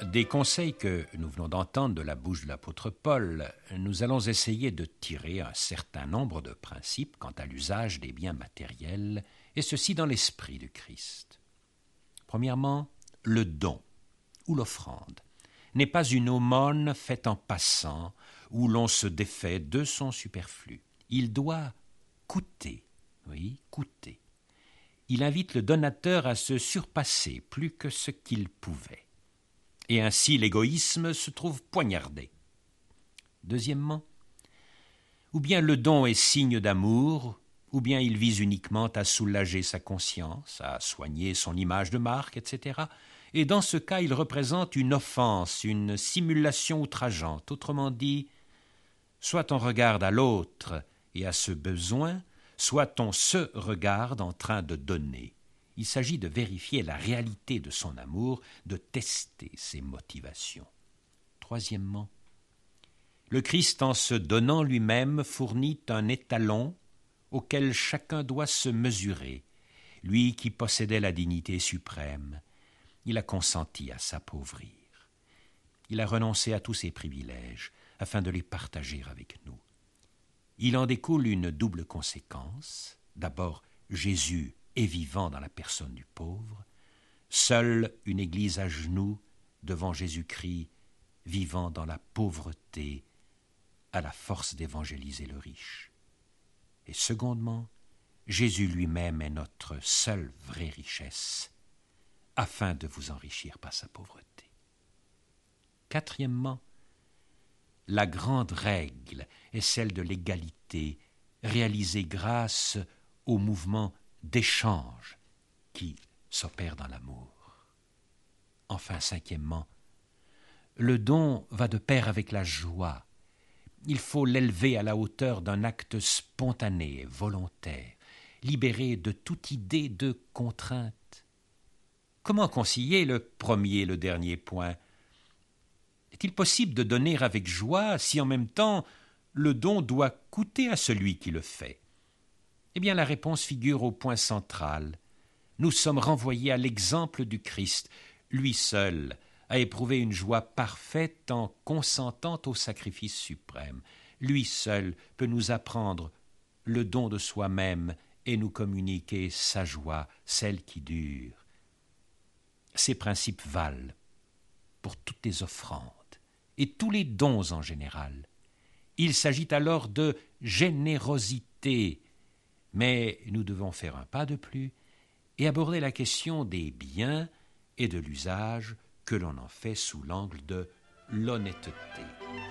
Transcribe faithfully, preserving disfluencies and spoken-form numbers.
Des conseils que nous venons d'entendre de la bouche de l'apôtre Paul, nous allons essayer de tirer un certain nombre de principes quant à l'usage des biens matériels, et ceci dans l'esprit du Christ. Premièrement, le don ou l'offrande n'est pas une aumône faite en passant où l'on se défait de son superflu. Il doit coûter, oui, coûter. Il invite le donateur à se surpasser plus que ce qu'il pouvait. Et ainsi l'égoïsme se trouve poignardé. Deuxièmement, ou bien le don est signe d'amour, ou bien il vise uniquement à soulager sa conscience, à soigner son image de marque, et cetera. Et dans ce cas, il représente une offense, une simulation outrageante. Autrement dit, soit on regarde à l'autre et à ce besoin, soit on se regarde en train de donner. Il s'agit de vérifier la réalité de son amour, de tester ses motivations. Troisièmement, le Christ, en se donnant lui-même, fournit un étalon auquel chacun doit se mesurer. Lui qui possédait la dignité suprême, il a consenti à s'appauvrir. Il a renoncé à tous ses privilèges afin de les partager avec nous. Il en découle une double conséquence. D'abord, Jésus est vivant dans la personne du pauvre. Seule une Église à genoux devant Jésus-Christ, vivant dans la pauvreté, a la force d'évangéliser le riche. Et secondement, Jésus lui-même est notre seule vraie richesse, afin de vous enrichir par sa pauvreté. Quatrièmement, la grande règle est celle de l'égalité, réalisée grâce au mouvement d'échange qui s'opère dans l'amour. Enfin, cinquièmement, le don va de pair avec la joie. Il faut l'élever à la hauteur d'un acte spontané, volontaire, libéré de toute idée de contrainte. Comment concilier le premier et le dernier point ? Est-il possible de donner avec joie si en même temps le don doit coûter à celui qui le fait ? Eh bien, la réponse figure au point central. Nous sommes renvoyés à l'exemple du Christ. Lui seul a éprouvé une joie parfaite en consentant au sacrifice suprême. Lui seul peut nous apprendre le don de soi-même et nous communiquer sa joie, celle qui dure. Ces principes valent pour toutes les offrandes et tous les dons en général. Il s'agit alors de générosité, mais nous devons faire un pas de plus et aborder la question des biens et de l'usage que l'on en fait sous l'angle de l'honnêteté.